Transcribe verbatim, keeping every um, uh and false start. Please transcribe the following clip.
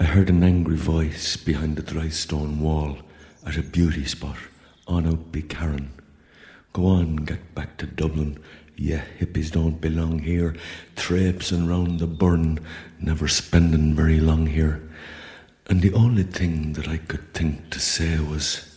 I heard an angry voice behind the dry stone wall at a beauty spot on out be Karen. Go on, get back to Dublin. Yeah, hippies don't belong here. Traipsing round the burn, never spending very long here. And the only thing that I could think to say was,